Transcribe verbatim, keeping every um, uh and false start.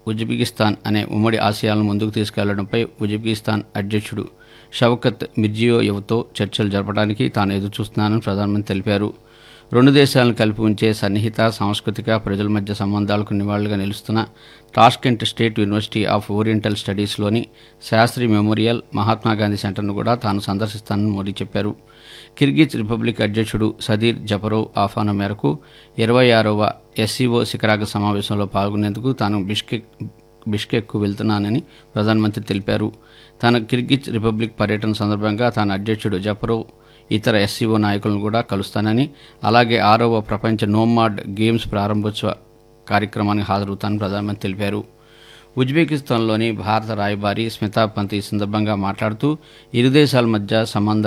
Uzbekistan అనే ఉమ్మడి ఆశయాలను ముందుకు తీసుకెళ్లడంపై ఉజ్బెకిస్తాన్ అధ్యక్షుడు షవకత్ మిర్జియోయెవ్తో చర్చలు జరపడానికి తాను ఎదురుచూస్తున్నానని ప్రధానమంత్రి తెలిపారు. రెండు దేశాలను కలిపి ఉంచే సన్నిహిత సాంస్కృతిక ప్రజల మధ్య సంబంధాలకు నివాళులుగా నిలుస్తున్న Tashkent state university of oriental స్టడీస్లోని Sastry memorial, Mahatma Gandhi సెంటర్ను కూడా తాను సందర్శిస్తానని మోదీ చెప్పారు. కిర్గిజ్ రిపబ్లిక్ అధ్యక్షుడు సదీర్ జపరోవ్ ఆహ్వానం మేరకు ఇరవై ఆరవ ఎస్సీఓ శిఖరాగ్ర సమావేశంలో పాల్గొనేందుకు తాను బిష్కెక్ బిష్కెక్కు వెళ్తున్నానని ప్రధానమంత్రి తెలిపారు. తన కిర్గిజ్ రిపబ్లిక్ పర్యటన సందర్భంగా తాను అధ్యక్షుడు జపరోవ్, ఇతర ఎస్సీఓ నాయకులను కూడా కలుస్తానని, అలాగే ఆరవ ప్రపంచ నోమాడ్ గేమ్స్ ప్రారంభోత్సవ కార్యక్రమానికి హాజరవుతానని ప్రధానమంత్రి తెలిపారు. ఉజ్బెకిస్తాన్లోని భారత రాయబారి స్మితా పంత్ ఈ సందర్భంగా మాట్లాడుతూ ఇరు దేశాల మధ్య సంబంధాలు